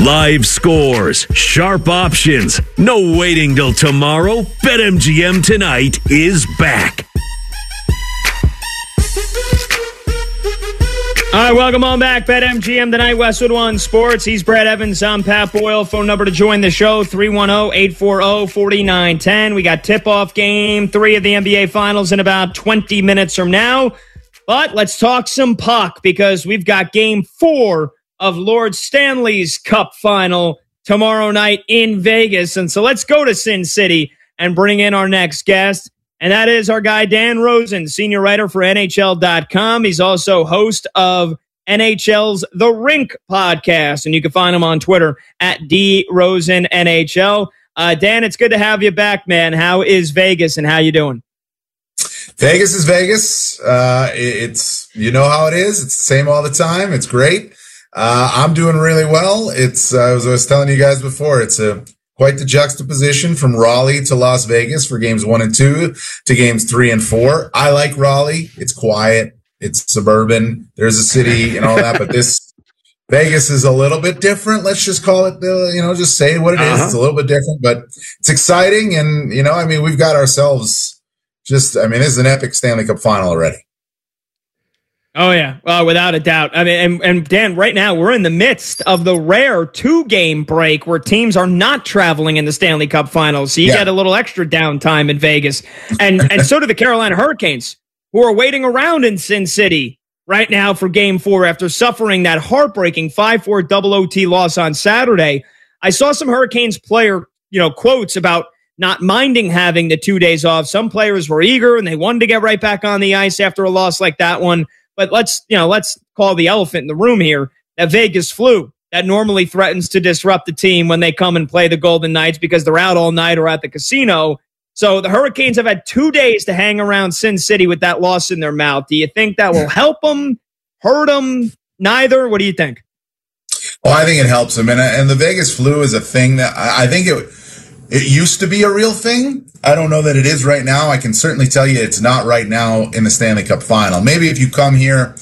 Live scores, sharp options, no waiting till tomorrow. BetMGM tonight is back. All right, welcome on back. BetMGM tonight, Westwood One Sports. He's Brad Evans. I'm Pat Boyle. Phone number to join the show, 310-840-4910. We got tip-off game 3 of the NBA Finals in about 20 minutes from now. But let's talk some puck because we've got game 4 of Lord Stanley's Cup Final tomorrow night in Vegas. And so let's go to Sin City and bring in our next guest. And that is our guy, Dan Rosen, senior writer for NHL.com. He's also host of NHL's The Rink podcast. And you can find him on Twitter at DRosenNHL. Dan, it's good to have you back, man. How is Vegas and how you doing? Vegas is Vegas. It's, you know how it is. It's the same all the time. It's great. I'm doing really well. It's, as I was telling you guys before, it's quite the juxtaposition from Raleigh to Las Vegas for games 1 and 2 to games 3 and 4. I like Raleigh. It's quiet. It's suburban. There's a city and all that, but this Vegas is a little bit different. Let's just call it just say what it is. It's a little bit different, but it's exciting. And, we've got ourselves this is an epic Stanley Cup final already. Oh, yeah. Well, without a doubt. And Dan, right now we're in the midst of the rare 2-game break where teams are not traveling in the Stanley Cup Finals. So you get a little extra downtime in Vegas. And so do the Carolina Hurricanes, who are waiting around in Sin City right now for game 4 after suffering that heartbreaking 5-4 double OT loss on Saturday. I saw some Hurricanes player, quotes about not minding having the 2 days off. Some players were eager and they wanted to get right back on the ice after a loss like that one. But let's call the elephant in the room here, that Vegas flu that normally threatens to disrupt the team when they come and play the Golden Knights because they're out all night or at the casino. So the Hurricanes have had 2 days to hang around Sin City with that loss in their mouth. Do you think that will help them, hurt them, neither? What do you think? Well, I think it helps them. And the Vegas flu is a thing that I think it used to be a real thing. I don't know that it is right now. I can certainly tell you it's not right now in the Stanley Cup final. Maybe if you come here,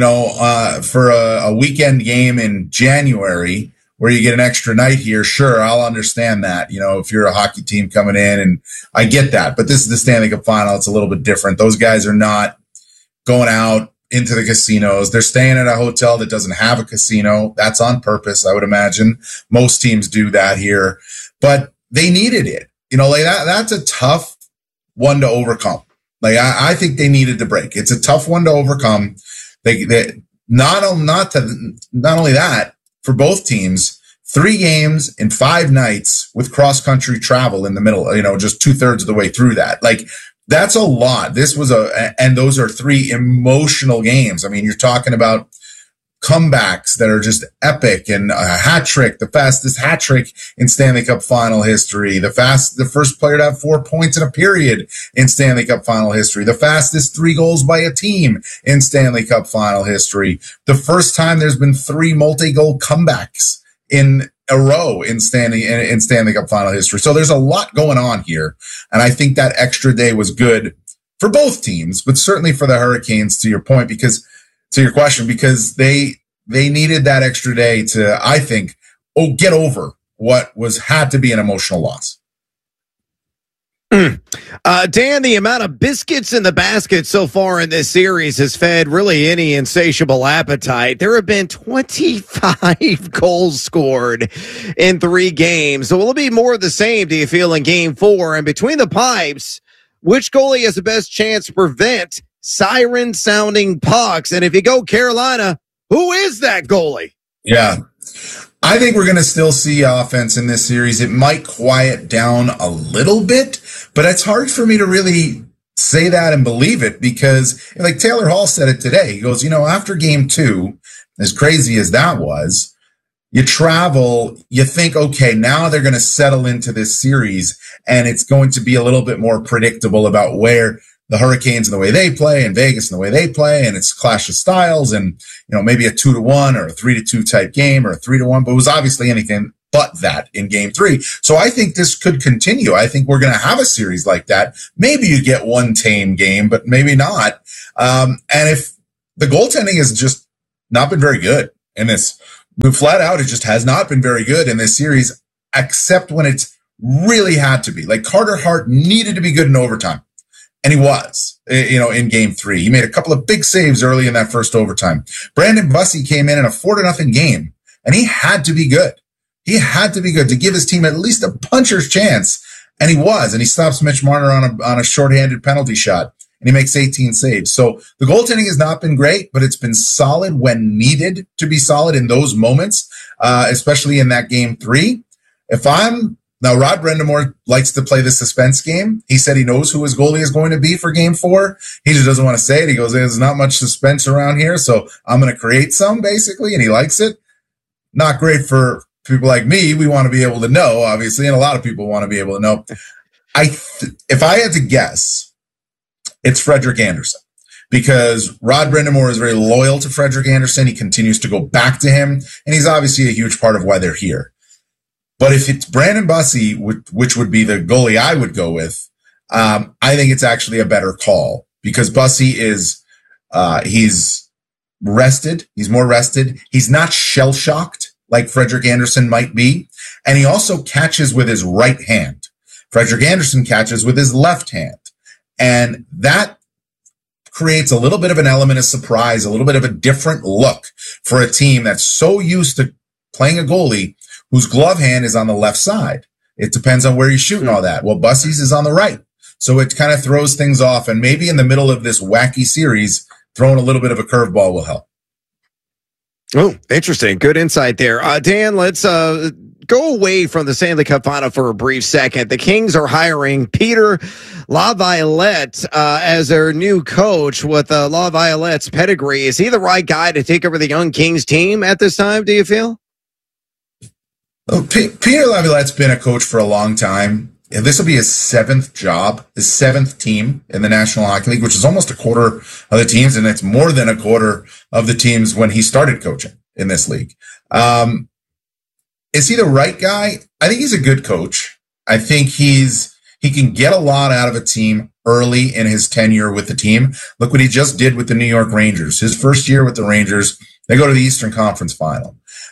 for a weekend game in January where you get an extra night here, sure, I'll understand that. If you're a hockey team coming in, and I get that. But this is the Stanley Cup final. It's a little bit different. Those guys are not going out into the casinos. They're staying at a hotel that doesn't have a casino. That's on purpose, I would imagine. Most teams do that here. But they needed it. That's a tough one to overcome. I think they needed the break. It's a tough one to overcome. They not only that, for both teams, 3 games in 5 nights with cross-country travel in the middle, just 2/3 of the way through that. That's a lot. This was and those are 3 emotional games. You're talking about comebacks that are just epic, and a hat trick, the fastest hat trick in Stanley Cup final history, the first player to have 4 points in a period in Stanley Cup final history, the fastest 3 goals by a team in Stanley Cup final history, the first time there's been 3 multi-goal comebacks in a row in Stanley Cup final history. So there's a lot going on here, and I think that extra day was good for both teams, but certainly for the Hurricanes, to your point, to your question, because they needed that extra day to, I think, get over what had to be an emotional loss. Dan, the amount of biscuits in the basket so far in this series has fed really any insatiable appetite. There have been 25 goals scored in 3 games. So will it be more of the same, do you feel, in game 4? And between the pipes, which goalie has the best chance to prevent siren-sounding pucks? And if you go Carolina, who is that goalie? Yeah. I think we're going to still see offense in this series. It might quiet down a little bit, but it's hard for me to really say that and believe it because, like Taylor Hall said it today, he goes, after game 2, as crazy as that was, you travel, you think, okay, now they're going to settle into this series and it's going to be a little bit more predictable about where the Hurricanes and the way they play and Vegas and the way they play, and it's a clash of styles and, maybe a 2-1 or a 3-2 type game or a 3-1, but it was obviously anything but that in game 3. So I think this could continue. I think we're going to have a series like that. Maybe you get one tame game, but maybe not. And if the goaltending has just not been very good in this But flat out, it just has not been very good in this series, except when it's really had to be. Like Carter Hart needed to be good in overtime. And he was, in game 3. He made a couple of big saves early in that first overtime. Brandon Bussey came in a 4-0 game, and he had to be good. He had to be good to give his team at least a puncher's chance. And he was, and he stops Mitch Marner on a shorthanded penalty shot, and he makes 18 saves. So the goaltending has not been great, but it's been solid when needed to be solid in those moments, especially in that game 3. Now, Rod Brind'Amour likes to play the suspense game. He said he knows who his goalie is going to be for game 4. He just doesn't want to say it. He goes, there's not much suspense around here, so I'm going to create some, basically, and he likes it. Not great for people like me. We want to be able to know, obviously, and a lot of people want to be able to know. If I had to guess, it's Frederik Andersen, because Rod Brind'Amour is very loyal to Frederik Andersen. He continues to go back to him, and he's obviously a huge part of why they're here. But if it's Brandon Bussey, which would be the goalie I would go with, I think it's actually a better call, because Bussey is, he's rested. He's more rested. He's not shell-shocked like Frederik Andersen might be. And he also catches with his right hand. Frederik Andersen catches with his left hand. And that creates a little bit of an element of surprise, a little bit of a different look for a team that's so used to playing a goalie whose glove hand is on the left side. It depends on where you're shooting all that. Well, Bussey's is on the right. So it kind of throws things off. And maybe in the middle of this wacky series, throwing a little bit of a curveball will help. Oh, interesting. Good insight there. Dan, let's go away from the Stanley Cup final for a brief second. The Kings are hiring Peter Laviolette as their new coach with Laviolette's pedigree. Is he the right guy to take over the young Kings team at this time, do you feel? Peter Laviolette's been a coach for a long time. This will be his 7th job, his 7th team in the National Hockey League, which is almost a quarter of the teams, and it's more than a quarter of the teams when he started coaching in this league. Is he the right guy? I think he's a good coach. I think he can get a lot out of a team early in his tenure with the team. Look what he just did with the New York Rangers. His first year with the Rangers, they go to the Eastern Conference Final.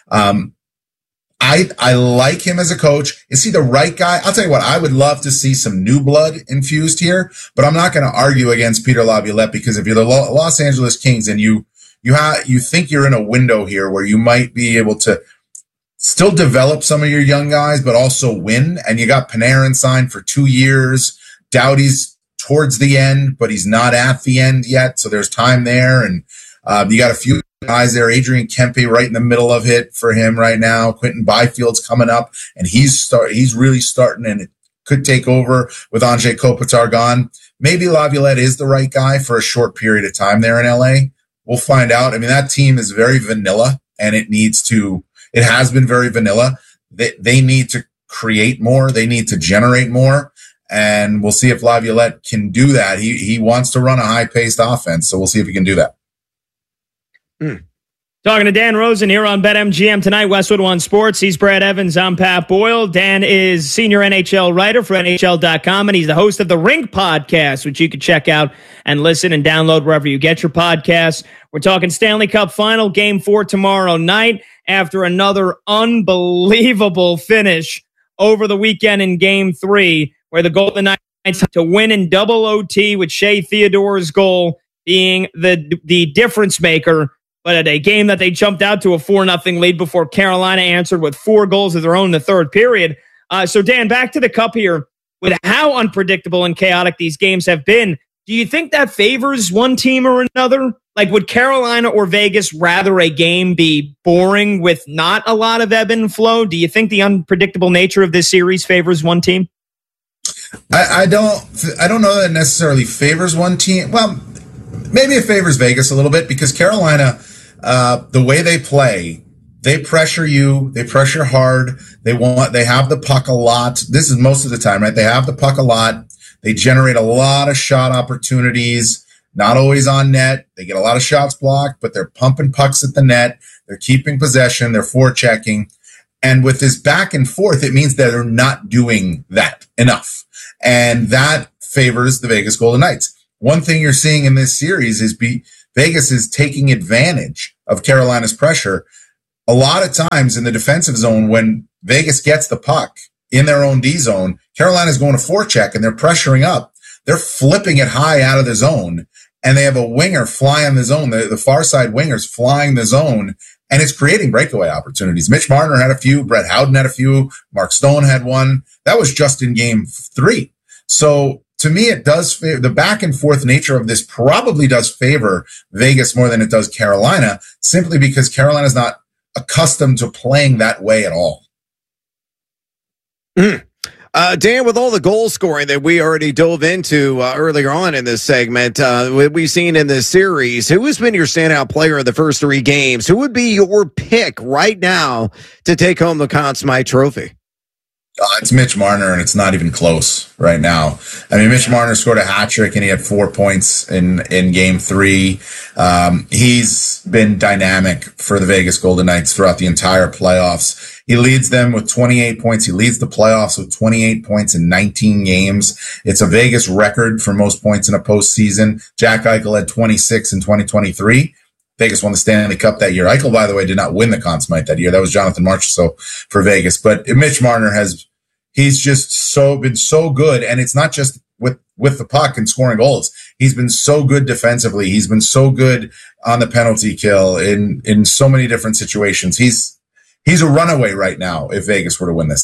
I like him as a coach. Is he the right guy? I'll tell you what, I would love to see some new blood infused here, but I'm not going to argue against Peter Laviolette, because if you're the Los Angeles Kings and you think you're in a window here where you might be able to still develop some of your young guys, but also win, and you got Panarin signed for 2 years, Doughty's towards the end, but he's not at the end yet, so there's time there, and you got a few guys there. Adrian Kempe right in the middle of it for him right now. Quentin Byfield's coming up, and he's really starting, and it could take over with Anze Kopitar gone. Maybe Laviolette is the right guy for a short period of time there in LA. We'll find out. I mean, that team is very vanilla, and it has been very vanilla. They need to create more. They need to generate more. And we'll see if Laviolette can do that. He wants to run a high-paced offense, so we'll see if he can do that. Talking to Dan Rosen here on BetMGM tonight, Westwood One Sports. He's Brad Evans. I'm Pat Boyle. Dan is senior NHL writer for NHL.com, and he's the host of the Rink Podcast, which you can check out and listen and download wherever you get your podcasts. We're talking Stanley Cup Final, Game 4 tomorrow night after another unbelievable finish over the weekend in Game 3, where the Golden Knights to win in double OT with Shea Theodore's goal being the difference maker. But at a game that they jumped out to a 4-0 lead before Carolina answered with 4 goals of their own in the third period. So, Dan, back to the Cup here. With how unpredictable and chaotic these games have been, do you think that favors one team or another? Like, would Carolina or Vegas rather a game be boring with not a lot of ebb and flow? Do you think the unpredictable nature of this series favors one team? I don't know that it necessarily favors one team. Well, maybe it favors Vegas a little bit, because Carolina, the way they play, they pressure you, they pressure hard, they have the puck a lot. This is most of the time, right? They have the puck a lot. They generate a lot of shot opportunities, not always on net. They get a lot of shots blocked, but they're pumping pucks at the net. They're keeping possession. They're forechecking. And with this back and forth, it means that they're not doing that enough. And that favors the Vegas Golden Knights. One thing you're seeing in this series is Vegas is taking advantage of Carolina's pressure. a lot of times in the defensive zone, when Vegas gets the puck in their own D zone, Carolina's going to forecheck and they're pressuring up. They're flipping it high out of the zone, and they have a winger flying the zone. The far side wingers flying the zone, and it's creating breakaway opportunities. Mitch Marner had a few. Brett Howden had a few. Mark Stone had one. That was just in game 3. So to me, it does favor the back and forth nature of this. Probably does favor Vegas more than it does Carolina, simply because Carolina's not accustomed to playing that way at all. Dan, with all the goal scoring that we already dove into earlier on in this segment, we've seen in this series, who has been your standout player in the first 3 games? Who would be your pick right now to take home the Conn Smythe Trophy? It's Mitch Marner, and it's not even close right now. I mean, Mitch Marner scored a hat trick, and he had 4 points in game 3. He's been dynamic for the Vegas Golden Knights throughout the entire playoffs. He leads them with 28 points. He leads the playoffs with 28 points in 19 games. It's a Vegas record for most points in a postseason. Jack Eichel had 26 in 2023. Vegas won the Stanley Cup that year. Eichel, by the way, did not win the Conn Smythe that year. That was Jonathan Marchessault for Vegas. But Mitch Marner he's just been so good. And it's not just with the puck and scoring goals. He's been so good defensively. He's been so good on the penalty kill in so many different situations. He's a runaway right now if Vegas were to win this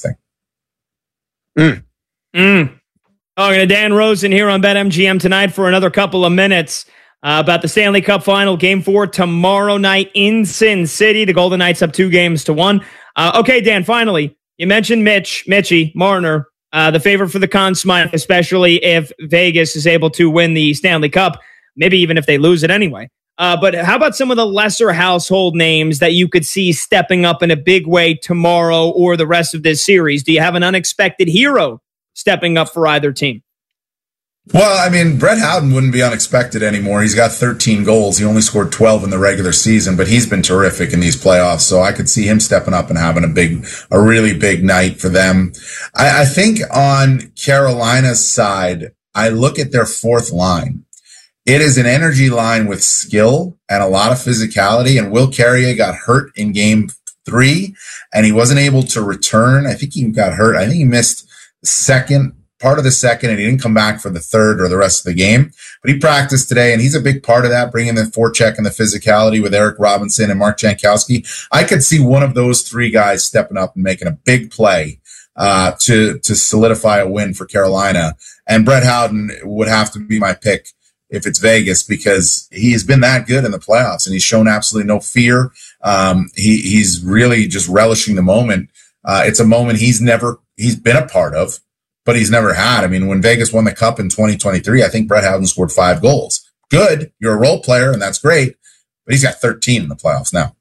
thing. Talking to Dan Rosen here on BetMGM tonight for another couple of minutes. About the Stanley Cup Final, Game 4 tomorrow night in Sin City. The Golden Knights up 2-1. Okay, Dan, finally, you mentioned Mitchie Marner, the favorite for the Conn Smythe, especially if Vegas is able to win the Stanley Cup, maybe even if they lose it anyway. But how about some of the lesser household names that you could see stepping up in a big way tomorrow or the rest of this series? Do you have an unexpected hero stepping up for either team? Well, I mean, Brett Howden wouldn't be unexpected anymore. He's got 13 goals. He only scored 12 in the regular season, but he's been terrific in these playoffs. So I could see him stepping up and having a really big night for them. I think on Carolina's side, I look at their fourth line. It is an energy line with skill and a lot of physicality. And Will Carrier got hurt in game 3 and he wasn't able to return. I think he got hurt. I think he missed part of the second, and he didn't come back for the third or the rest of the game. But he practiced today, and he's a big part of that, bringing the forecheck and the physicality with Eric Robinson and Mark Jankowski. I could see one of those 3 guys stepping up and making a big play to solidify a win for Carolina. And Brett Howden would have to be my pick if it's Vegas, because he's been that good in the playoffs, and he's shown absolutely no fear. He's really just relishing the moment. It's a moment he's been a part of, but he's never had. I mean, when Vegas won the Cup in 2023, I think Brett Howden scored 5 goals. Good. You're a role player, and that's great. But he's got 13 in the playoffs now.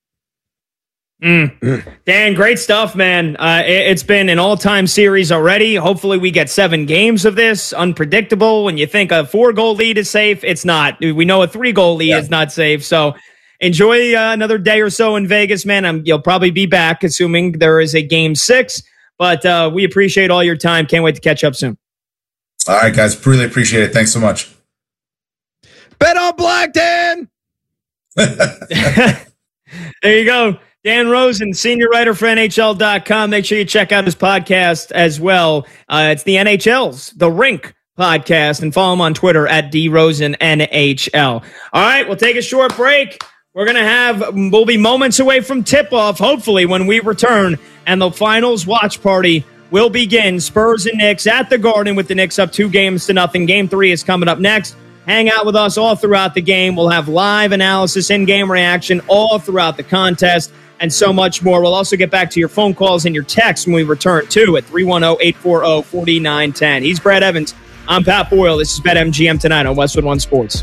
Dan, great stuff, man. It's been an all-time series already. Hopefully we get 7 games of this. Unpredictable. When you think a 4-goal lead is safe, it's not. We know a 3-goal lead is not safe. So enjoy another day or so in Vegas, man. You'll probably be back, assuming there is a game 6. But we appreciate all your time. Can't wait to catch up soon. All right, guys. Really appreciate it. Thanks so much. Bet on Black, Dan! There you go. Dan Rosen, senior writer for NHL.com. Make sure you check out his podcast as well. It's the NHL's The Rink podcast. And follow him on Twitter at DRosenNHL. All right, we'll take a short break. We'll be moments away from tip-off, hopefully, when we return. And the finals watch party will begin. Spurs and Knicks at the Garden with the Knicks up 2-0. Game 3 is coming up next. Hang out with us all throughout the game. We'll have live analysis, in-game reaction all throughout the contest, and so much more. We'll also get back to your phone calls and your texts when we return, too, at 310-840-4910. He's Brad Evans. I'm Pat Boyle. This is BetMGM tonight on Westwood One Sports.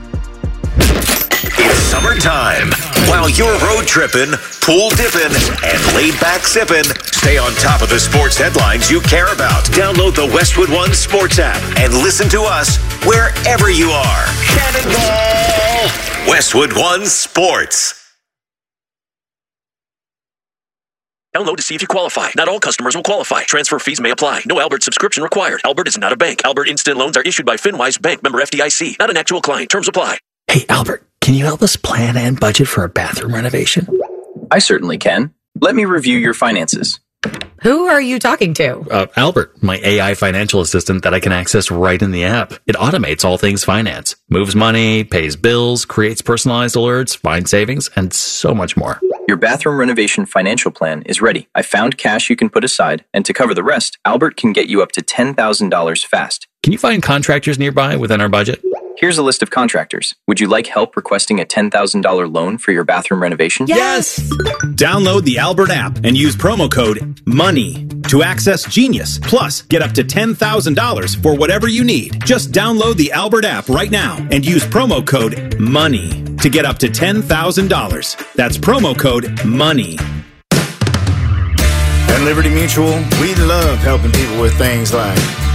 It's summertime. While you're road tripping, pool dipping, and laid back sipping, stay on top of the sports headlines you care about. Download the Westwood One Sports app and listen to us wherever you are. Cannonball! Westwood One Sports. Download to see if you qualify. Not all customers will qualify. Transfer fees may apply. No Albert subscription required. Albert is not a bank. Albert Instant Loans are issued by FinWise Bank, member FDIC. Not an actual client. Terms apply. Hey, Albert, can you help us plan and budget for a bathroom renovation? I certainly can. Let me review your finances. Who are you talking to? Albert, my AI financial assistant that I can access right in the app. It automates all things finance, moves money, pays bills, creates personalized alerts, finds savings, and so much more. Your bathroom renovation financial plan is ready. I found cash you can put aside, and to cover the rest, Albert can get you up to $10,000 fast. Can you find contractors nearby within our budget? Here's a list of contractors. Would you like help requesting a $10,000 loan for your bathroom renovation? Yes! Download the Albert app and use promo code MONEY to access Genius. Plus, get up to $10,000 for whatever you need. Just download the Albert app right now and use promo code MONEY to get up to $10,000. That's promo code MONEY. At Liberty Mutual, we love helping people with things like